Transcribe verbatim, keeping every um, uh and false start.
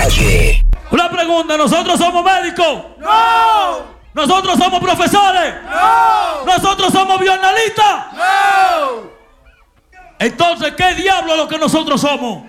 calle. Una pregunta, ¿nosotros somos médicos? ¡No! ¿Nosotros somos profesores? ¡No! ¿Nosotros somos bioanalistas? ¡No! Entonces, ¿qué diablo es lo que nosotros somos?